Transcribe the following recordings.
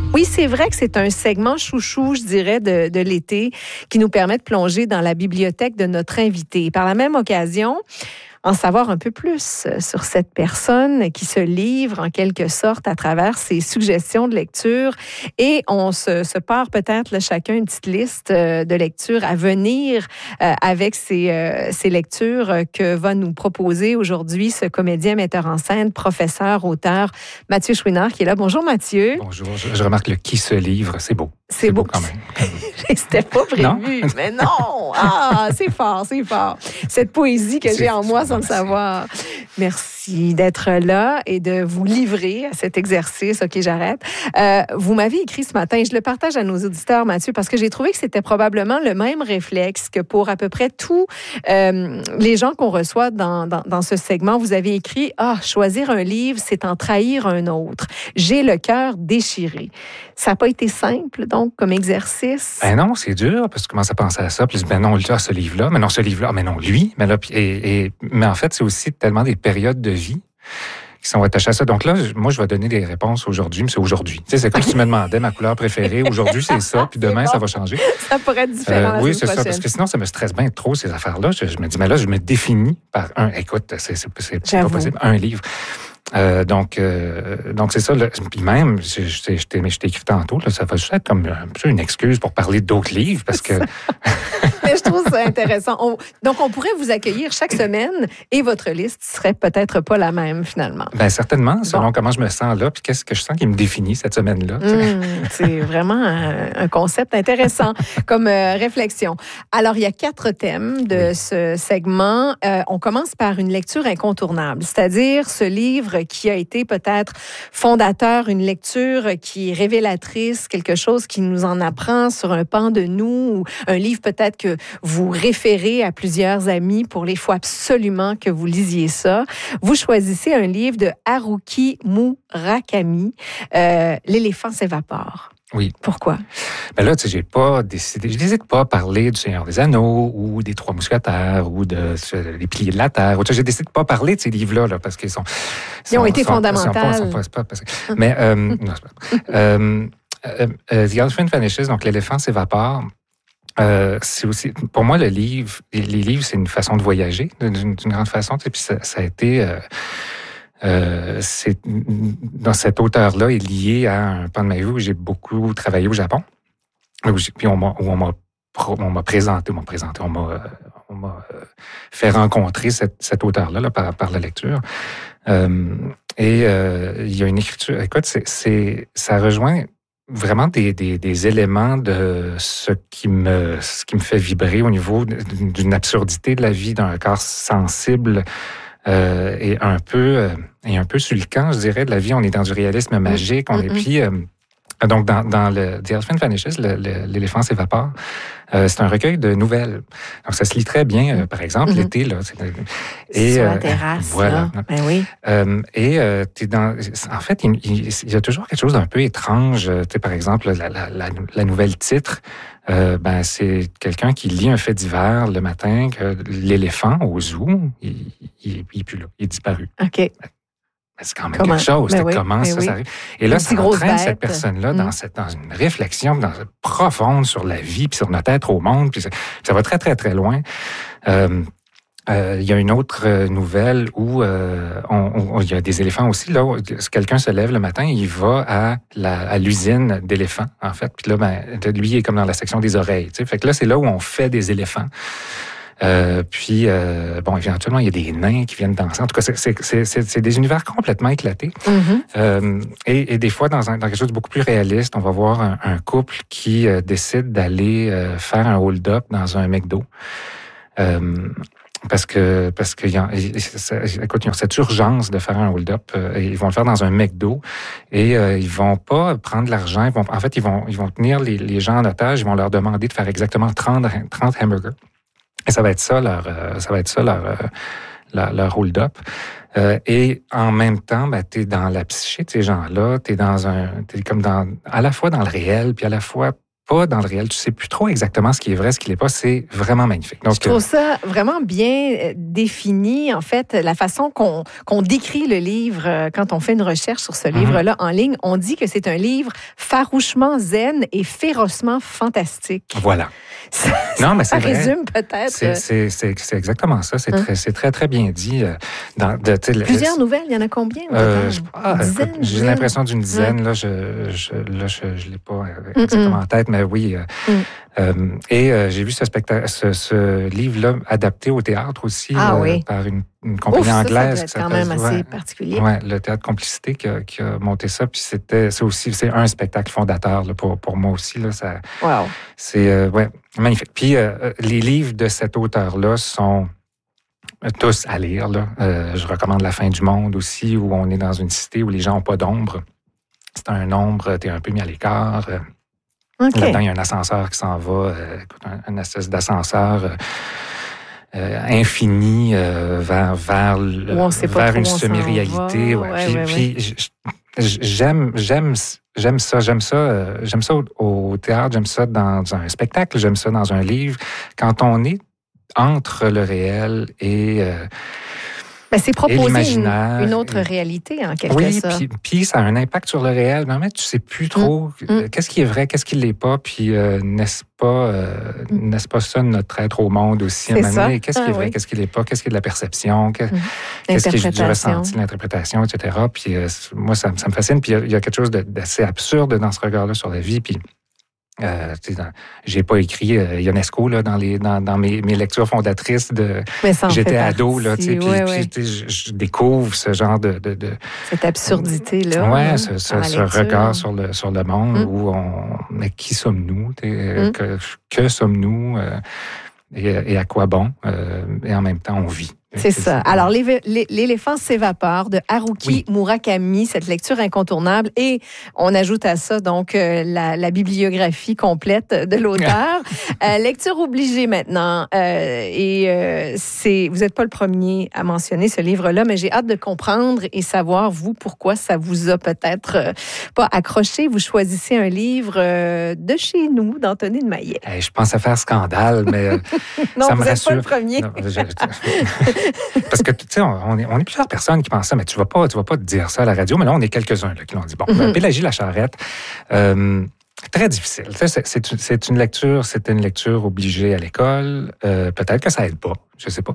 Oui, c'est vrai que c'est un segment chouchou, je dirais, de l'été qui nous permet de plonger dans la bibliothèque de notre invité. Par la même occasion, en savoir un peu plus sur cette personne qui se livre en quelque sorte à travers ses suggestions de lecture. Et on se part peut-être là, chacun une petite liste de lectures à venir avec ces lectures que va nous proposer aujourd'hui ce comédien, metteur en scène, professeur, auteur Mathieu Chouinard qui est là. Bonjour Mathieu. Bonjour, je remarque le qui se livre, c'est beau. C'est beau quand même. C'était pas prévu, non? Mais non! Ah, c'est fort, c'est fort. Cette poésie que j'ai en moi sans le savoir. Merci d'être là et de vous livrer à cet exercice. OK, j'arrête. Vous m'avez écrit ce matin, et je le partage à nos auditeurs, Mathieu, parce que j'ai trouvé que c'était probablement le même réflexe que pour à peu près tous les gens qu'on reçoit dans ce segment. Vous avez écrit « Ah, choisir un livre, c'est en trahir un autre. J'ai le cœur déchiré. » Ça n'a pas été simple, donc, comme exercice? Ben non, c'est dur, parce que je commence à penser à ça, puis ben non, ce livre-là, mais non, ce livre-là, mais non, lui, mais là, mais en fait, c'est aussi tellement des périodes de vie qui sont attachées à ça. Donc là, moi, je vais donner des réponses aujourd'hui, mais c'est aujourd'hui. Tu sais, c'est comme si tu me demandais ma couleur préférée. Aujourd'hui, c'est ça, puis demain, ça va changer. Ça pourrait être différent la oui, semaine c'est ça, parce que sinon, ça me stresse bien trop, ces affaires-là. Je me dis, mais là, je me définis par un. Écoute, c'est pas possible, un livre. Donc c'est ça. Puis même, je t'ai écrit tantôt, là, ça va juste être comme une excuse pour parler d'autres livres, parce que... Mais je trouve ça intéressant. Donc, on pourrait vous accueillir chaque semaine et votre liste serait peut-être pas la même, finalement. Bien, certainement, selon comment je me sens là, puis qu'est-ce que je sens qui me définit cette semaine-là. C'est vraiment un concept intéressant comme réflexion. Alors, il y a 4 thèmes de ce segment. On commence par une lecture incontournable, c'est-à-dire ce livre qui a été peut-être fondateur, une lecture qui est révélatrice, quelque chose qui nous en apprend sur un pan de nous, ou un livre peut-être que vous référez à plusieurs amis pour les fois absolument que vous lisiez ça. Vous choisissez un livre de Haruki Murakami, L'éléphant s'évapore. Oui. Pourquoi? Ben là, tu sais, j'ai pas décidé. Je n'hésite pas à parler du Seigneur des Anneaux ou des Trois Mousquetaires ou des Piliers de la Terre. J'ai décidé de pas parler de ces livres-là, là, parce qu'ils ils ont été fondamentaux. Mais non, c'est pas. The Elephant Vanishes, donc l'éléphant s'évapore. C'est aussi, pour moi, les livres, c'est une façon de voyager d'une grande façon. Tu sais, puis ça a été. Dans cet auteur-là est lié à un pan de ma vie où j'ai beaucoup travaillé au Japon. Puis on m'a présenté, on m'a fait rencontrer cet auteur-là là, par la lecture. Il y a une écriture. Écoute, ça rejoint vraiment des éléments de ce qui me fait vibrer au niveau d'une absurdité de la vie, d'un corps sensible. Et un peu sur le camp, je dirais, de la vie. On est dans du réalisme magique. On est puis donc dans le The Elephant Vanishes, l'éléphant s'évapore. C'est un recueil de nouvelles. Donc ça se lit très bien, par exemple l'été là. Et sur la terrasse. Voilà. Là. Ben oui. T'es dans. En fait, il y a toujours quelque chose d'un peu étrange. Tu sais, par exemple, la nouvelle titre. C'est quelqu'un qui lit un fait divers le matin que l'éléphant au zoo, il est plus là, il est disparu. OK. C'est quand même quelque chose. Comment ça arrive? Et là, ça entraîne cette personne-là dans une réflexion profonde sur la vie, puis sur notre être au monde, puis ça va très, très, très loin. Il y a une autre nouvelle où il y a des éléphants aussi. Là, quelqu'un se lève le matin, il va à l'usine d'éléphants, en fait. Puis là, lui, il est comme dans la section des oreilles. Tu sais. Fait que là, c'est là où on fait des éléphants. Éventuellement, il y a des nains qui viennent danser. En tout cas, c'est des univers complètement éclatés. Mm-hmm. Et des fois, dans quelque chose de beaucoup plus réaliste, on va voir un couple qui décide d'aller faire un hold-up dans un McDo. Parce que écoute, ils ont cette urgence de faire un hold-up. Ils vont le faire dans un McDo et ils vont pas prendre l'argent. Ils vont tenir les gens en otage. Ils vont leur demander de faire exactement 30 hamburgers. Et ça va être ça leur hold-up. Et en même temps, t'es dans la psyché de ces gens-là. T'es comme à la fois dans le réel, puis à la fois pas dans le réel. Tu sais plus trop exactement ce qui est vrai, ce qui l'est pas. C'est vraiment magnifique. Donc, je trouve ça vraiment bien défini, en fait, la façon qu'on décrit le livre quand on fait une recherche sur ce livre-là en ligne. On dit que c'est un livre farouchement zen et férocement fantastique. Voilà. Non, mais c'est vrai. Ça résume peut-être. C'est exactement ça. C'est très, très bien dit. Plusieurs nouvelles, il y en a combien? J'ai l'impression d'une dizaine. Là, je l'ai pas exactement en tête, mais oui. Et j'ai vu ce livre-là adapté au théâtre aussi par une compagnie anglaise. Ça doit être quand même assez particulier. Oui, le Théâtre Complicité qui a monté ça. Puis c'est un spectacle fondateur là, pour moi aussi. Là, c'est magnifique. Puis les livres de cet auteur-là sont tous à lire. Là. Je recommande La fin du monde aussi, où on est dans une cité où les gens n'ont pas d'ombre. C'est un ombre, tu es un peu mis à l'écart. Là-dedans, il y a un ascenseur qui s'en va, un espèce d'ascenseur infini vers une semi-réalité. Puis j'aime ça au théâtre, j'aime ça dans un spectacle, j'aime ça dans un livre. Quand on est entre le réel et c'est proposer une autre réalité, en quelque sorte. Oui, puis ça a un impact sur le réel. Mais tu sais plus trop qu'est-ce qui est vrai, qu'est-ce qui ne l'est pas. Puis n'est-ce pas ça notre être au monde aussi? C'est ça. Qu'est-ce qui est vrai, qu'est-ce qui ne l'est pas? Qu'est-ce qui est de la perception? Qu'est-ce qui est du ressenti, de l'interprétation, etc. Puis moi, ça me fascine. Puis il y a quelque chose d'assez absurde dans ce regard-là sur la vie. Puis j'ai pas écrit Ionesco là, dans mes lectures fondatrices de j'étais ado là, puis je découvre ce genre de cette absurdité là. Ce regard sur le monde où mais qui sommes-nous, que sommes-nous et à quoi bon et en même temps on vit. C'est ça. Alors, L'éléphant s'évapore de Haruki Murakami, cette lecture incontournable. Et on ajoute à ça, donc, la bibliographie complète de l'auteur. Lecture obligée maintenant. Vous n'êtes pas le premier à mentionner ce livre-là, mais j'ai hâte de comprendre et savoir, vous, pourquoi ça vous a peut-être pas accroché. Vous choisissez un livre de chez nous, d'Anthony de Maillet. Je pense à faire scandale, mais non, ça vous me rassure. Pas le premier. Non, parce que, tu sais, on est plusieurs personnes qui pensent ça, mais tu vas pas te dire ça à la radio, mais là, on est quelques-uns là, qui l'ont dit. Bon, Pélagie Lacharette, très difficile. C'est une lecture obligée à l'école. Peut-être que ça aide pas, je sais pas.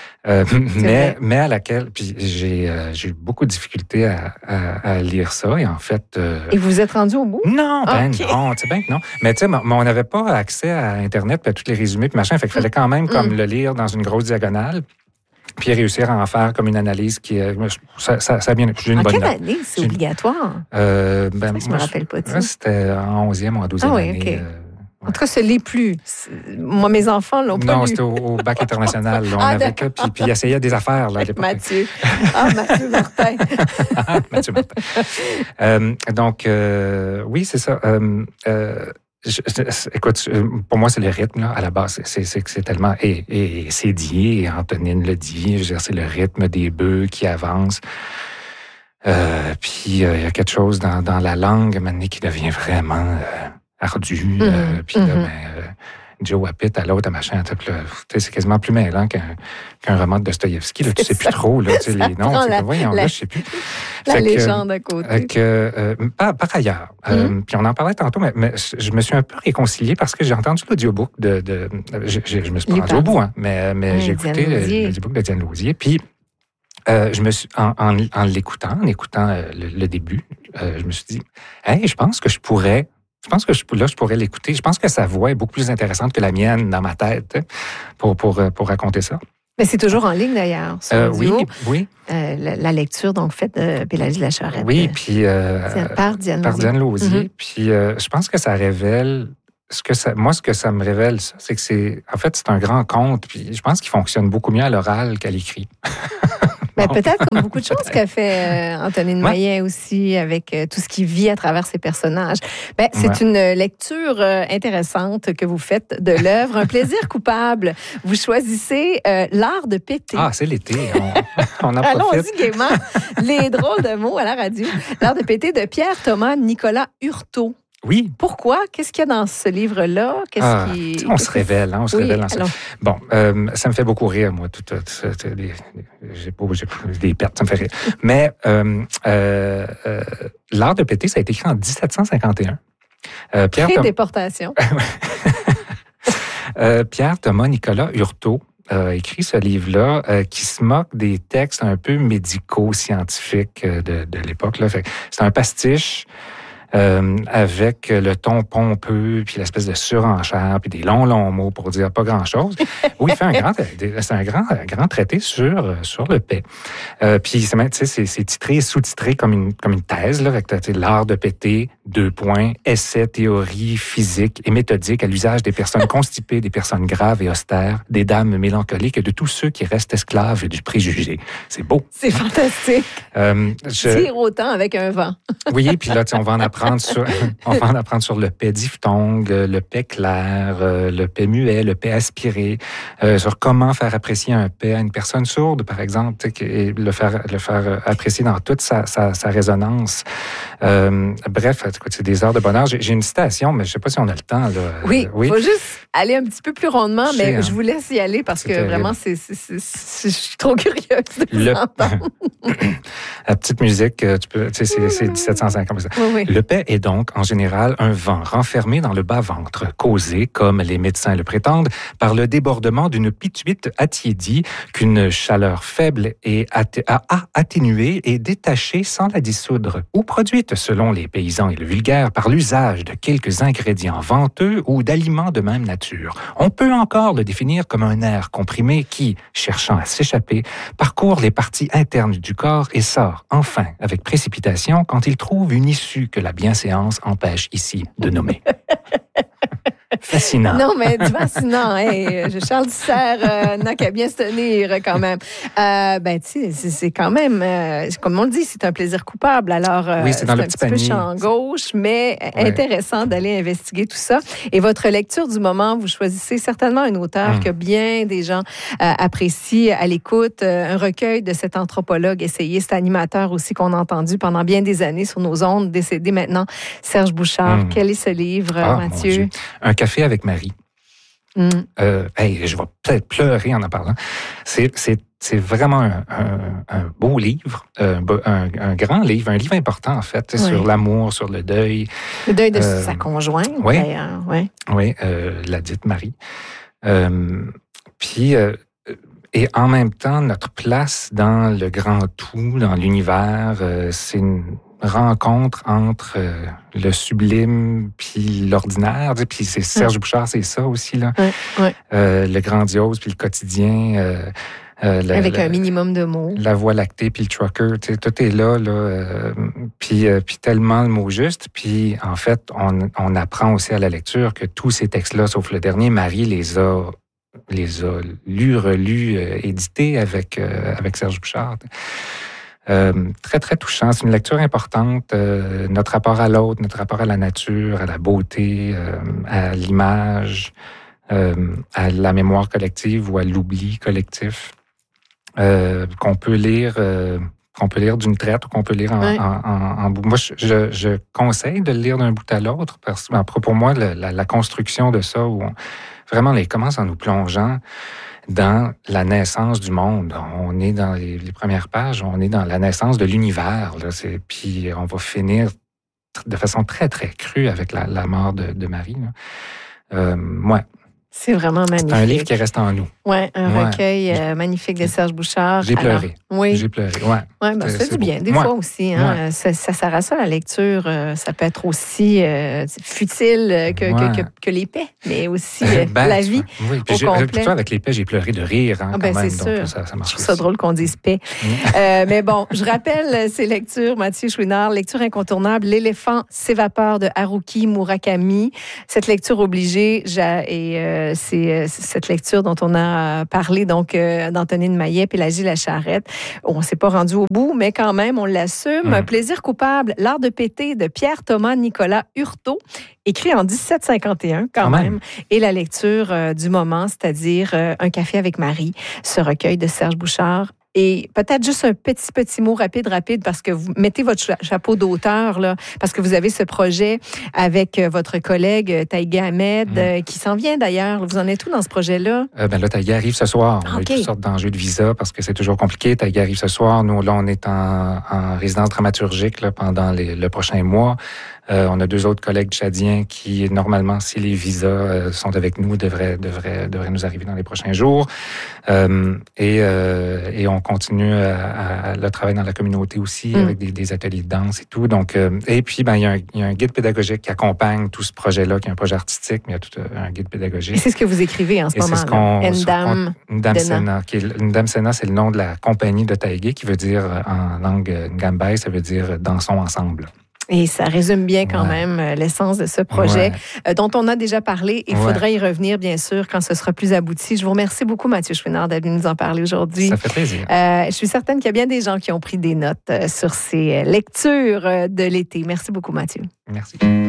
Mais à laquelle, puis j'ai eu beaucoup de difficultés à lire ça, et en fait... Et vous êtes rendu au bout? Non, non, tu sais bien que non. Mais tu sais, on n'avait pas accès à Internet, puis à tous les résumés, puis machin, fait qu'il fallait quand même comme le lire dans une grosse diagonale, puis réussir à en faire comme une analyse qui est... Ça a bien... J'ai une bonne note. En quelle année c'est obligatoire? Je me rappelle pas. C'était en 11e ou en 12e année. Okay. En tout cas, ce l'est plus. Moi, mes enfants l'ont pas lu. Non, c'était au bac international. Là, on avait que, puis il essayait des affaires là, à l'époque. Mathieu. Mathieu Martin. Mathieu Martin. Donc, oui, c'est ça. Écoute, pour moi, c'est le rythme, là, à la base. C'est tellement... Et c'est dit, et Antonine le dit, je veux dire, c'est le rythme des bœufs qui avancent. Puis, il y a quelque chose dans la langue, maintenant, qui devient vraiment... ardu, puis là, Joe Wapitt à l'autre, machin, c'est quasiment plus mêlant qu'un roman de Dostoïevski. Là, tu sais plus trop, là, tu sais, les noms, voyons, là, je sais plus. La légende à côté. Par ailleurs, puis on en parlait tantôt, mais je me suis un peu réconcilié parce que j'ai entendu l'audiobook je me suis pas rendu au bout, hein, mais j'ai écouté l'audiobook de Diane Lausier, puis je me suis, en l'écoutant, le début, je me suis dit, hey, je pense que je pourrais l'écouter. Je pense que sa voix est beaucoup plus intéressante que la mienne dans ma tête pour raconter ça. Mais c'est toujours en ligne, d'ailleurs, sur audio. Oui. La lecture, donc, faite de Pélagie Lacharette. Oui, puis... par Diane Lausier. Puis je pense que ça révèle... Ce que ça me révèle, c'est que c'est un grand conte, puis je pense qu'il fonctionne beaucoup mieux à l'oral qu'à l'écrit. Ben, peut-être comme beaucoup de choses qu'a fait Anthony de Maillet aussi, avec tout ce qu'il vit à travers ses personnages. Ben, c'est une lecture intéressante que vous faites de l'œuvre. Un plaisir coupable. Vous choisissez L'art de péter. Ah, c'est l'été. On en profite. Allons-y gaiement. Les drôles de mots à la radio. L'art de péter de Pierre-Thomas Nicolas Hurtaud. Oui. Pourquoi? Qu'est-ce qu'il y a dans ce livre-là? On se révèle, on se révèle. Bon, ça me fait beaucoup rire, moi, j'ai des pertes, ça me fait rire. Mais L'art de péter, ça a été écrit en 1751. Pré-déportation. Pierre-Thomas Nicolas Hurtaud a écrit ce livre-là qui se moque des textes un peu médico-scientifiques de l'époque. C'est un pastiche avec le ton pompeux, puis l'espèce de surenchère, puis des longs mots pour dire pas grand-chose. Oui, il fait c'est un grand traité sur le paix. Puis c'est titré, sous-titré comme une thèse, là, avec l'art de péter, 2 points, essai, théorie, physique et méthodique à l'usage des personnes constipées, des personnes graves et austères, des dames mélancoliques et de tous ceux qui restent esclaves du préjugé. C'est beau. C'est fantastique. Tire autant avec un vent. Oui, puis là, on va en apprendre sur le paix diphtongue, le paix clair, le paix muet, le paix aspiré, sur comment faire apprécier un paix à une personne sourde, par exemple, et le faire apprécier dans toute sa résonance. Bref, c'est des heures de bonheur. J'ai une citation, mais je ne sais pas si on a le temps. Là. Oui, il faut juste aller un petit peu plus rondement, mais je vous laisse y aller parce que vraiment, je suis trop curieuse de vous entendre. La petite musique, c'est 1750. Oui. Le paix est donc, en général, un vent renfermé dans le bas-ventre, causé, comme les médecins le prétendent, par le débordement d'une pituite attiédie qu'une chaleur faible a atténuée et détachée sans la dissoudre, ou produite, selon les paysans et le vulgaire, par l'usage de quelques ingrédients venteux ou d'aliments de même nature. On peut encore le définir comme un air comprimé qui, cherchant à s'échapper, parcourt les parties internes du corps et sort, enfin, avec précipitation, quand il trouve une issue que la bienséance empêche ici de nommer. Fascinant. Non, mais du fascinant. Charles Dussert n'a qu'à bien se tenir quand même. C'est quand même, comme on le dit, c'est un plaisir coupable. Alors, oui, c'est dans le petit panier. Un petit peu champ gauche, mais intéressant d'aller investiguer tout ça. Et votre lecture du moment, vous choisissez certainement un auteur que bien des gens apprécient à l'écoute. Un recueil de cet anthropologue, essayiste, animateur aussi qu'on a entendu pendant bien des années sur nos ondes, décédé maintenant, Serge Bouchard. Quel est ce livre, Mathieu? Un café avec Marie. Je vais peut-être pleurer en parlant. C'est vraiment un beau livre, un grand livre, un livre important en fait, sur l'amour, sur le deuil. Le deuil de sa conjointe, d'ailleurs. Oui, la dite Marie. Et en même temps, notre place dans le grand tout, dans l'univers, c'est une rencontre entre le sublime puis l'ordinaire. Puis c'est Serge Bouchard, c'est ça aussi, là. Le grandiose puis le quotidien. Avec un minimum de mots. La Voie lactée puis le trucker, tout est là. Puis tellement le mot juste. Puis en fait, on apprend aussi à la lecture que tous ces textes-là, sauf le dernier, Marie les a lus, relus, édités avec Serge Bouchard. Très, très touchant. C'est une lecture importante. Notre rapport à l'autre, notre rapport à la nature, à la beauté, à l'image, à la mémoire collective ou à l'oubli collectif, qu'on peut lire d'une traite ou qu'on peut lire en bout. Moi, je conseille de le lire d'un bout à l'autre parce que pour moi, la construction de ça, où vraiment, il commence en nous plongeant dans la naissance du monde. On est dans les premières pages, on est dans la naissance de l'univers. Puis on va finir de façon très, très crue avec la mort de Marie. C'est vraiment magnifique. C'est un livre qui reste en nous. Oui, un recueil magnifique de Serge Bouchard. J'ai pleuré. Oui. J'ai pleuré, ça fait du bien. Des fois aussi, ça sert à ça, la lecture. Ça peut être aussi futile que l'épais, mais aussi la vie au complet. Plutôt avec l'épais, j'ai pleuré de rire. Quand même, c'est sûr. Donc, ça marche. Je trouve ça drôle qu'on dise paix. Mais bon, je rappelle ces lectures, Mathieu Chouinard, lecture incontournable, L'éléphant s'évapore de Haruki Murakami. Cette lecture obligée, c'est cette lecture dont on a parlé, donc, d'Antonine Maillet et Gilles Lacharette. On ne s'est pas rendu au bout, mais quand même, on l'assume. Un plaisir coupable, L'art de péter de Pierre-Thomas Nicolas Hurtaud, écrit en 1751 quand même. Et la lecture du moment, c'est-à-dire Un café avec Marie, ce recueil de Serge Bouchard. Et peut-être juste un petit mot rapide, parce que vous mettez votre chapeau d'auteur, là, parce que vous avez ce projet avec votre collègue Taïga Ahmed, qui s'en vient d'ailleurs. Vous en êtes où dans ce projet-là? Là, Taïga arrive ce soir. On a eu toutes sortes d'enjeux de visa parce que c'est toujours compliqué. Taïga arrive ce soir. Nous, là, on est en résidence dramaturgique là, pendant le prochain mois. On a 2 autres collègues tchadiens qui, normalement, si les visas sont avec nous, devraient nous arriver dans les prochains jours. Et on continue le travail dans la communauté aussi, avec des ateliers de danse et tout. Donc, et puis, il y a un guide pédagogique qui accompagne tout ce projet-là, qui est un projet artistique, mais il y a tout un guide pédagogique. Et c'est ce que vous écrivez en ce moment. Ndam Sena. Ndam Sena, c'est le nom de la compagnie de Taïga, qui veut dire, en langue ngambay, ça veut dire « dansons ensemble ». Et ça résume bien quand même l'essence de ce projet dont on a déjà parlé. Il faudra y revenir, bien sûr, quand ce sera plus abouti. Je vous remercie beaucoup, Mathieu Chouinard, d'être venu nous en parler aujourd'hui. Ça fait plaisir. Je suis certaine qu'il y a bien des gens qui ont pris des notes sur ces lectures de l'été. Merci beaucoup, Mathieu. Merci.